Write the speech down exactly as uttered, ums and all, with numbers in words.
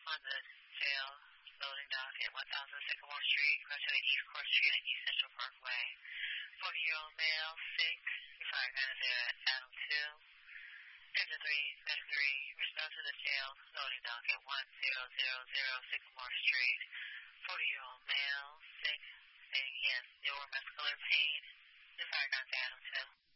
on the jail loading dock at one thousand Sycamore Street, crossing East Court Street and East Central Parkway. forty-year-old male, sick, required manager at Adam two. Section three, Section three, respond to the jail loading dock at one thousand Sycamore Street. forty-year-old male, sick, saying he has neuromuscular pain, required contact Adam two.